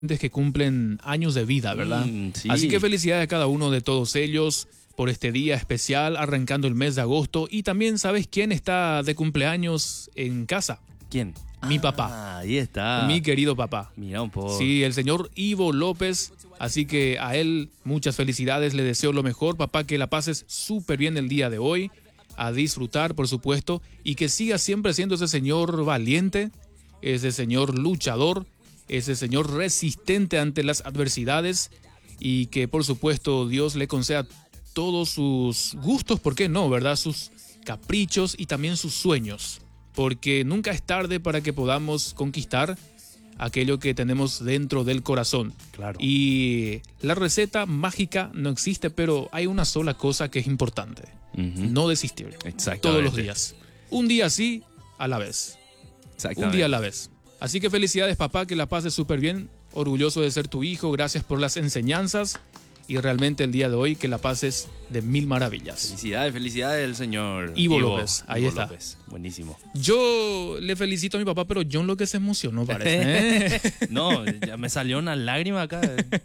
que cumplen años de vida, ¿verdad? Sí. Así que felicidades a cada uno de todos ellos por este día especial, arrancando el mes de agosto. Y también, ¿sabes quién está de cumpleaños en casa? ¿Quién? Mi papá. Ahí está. Mi querido papá. Mira un poco. Sí, el señor Ivo López. Así que a él muchas felicidades, le deseo lo mejor. Papá, que la pases súper bien el día de hoy. A disfrutar, por supuesto. Y que siga siempre siendo ese señor valiente, ese señor luchador, ese señor resistente ante las adversidades. Y que, por supuesto, Dios le conceda todos sus gustos, ¿por qué no, verdad? Sus caprichos y también sus sueños. Porque nunca es tarde para que podamos conquistar aquello que tenemos dentro del corazón. Claro. Y la receta mágica no existe, pero hay una sola cosa que es importante. No desistir. Exactamente. Todos los días. Un día sí, a la vez. Un día a la vez. Así que felicidades, papá, que la pases súper bien. Orgulloso de ser tu hijo. Gracias por las enseñanzas. Y realmente el día de hoy que la pases de mil maravillas. Felicidades el señor Ivo López, ahí está. López. Buenísimo. Yo le felicito a mi papá, pero John lo que se emocionó parece. No, ya me salió una lágrima acá.